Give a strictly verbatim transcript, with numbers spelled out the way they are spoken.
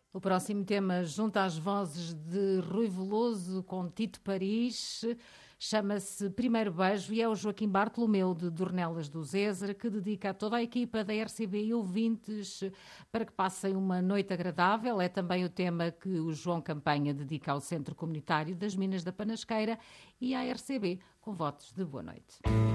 O próximo tema junta às vozes de Rui Veloso com Tito Paris, chama-se Primeiro Beijo e é o Joaquim Bartolomeu de Dornelas do Zezer que dedica a toda a equipa da R C B e ouvintes para que passem uma noite agradável. É também o tema que o João Campanha dedica ao Centro Comunitário das Minas da Panasqueira e à R C B, com votos de boa noite.